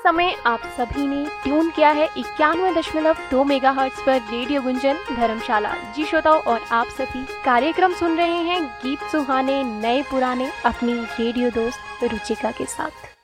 समय आप सभी ने ट्यून किया है 91.2 मेगाहर्ट्ज पर रेडियो गुंजन धर्मशाला। जी श्रोताओं, और आप सभी कार्यक्रम सुन रहे हैं गीत सुहाने नए पुराने अपनी रेडियो दोस्त रुचिका के साथ।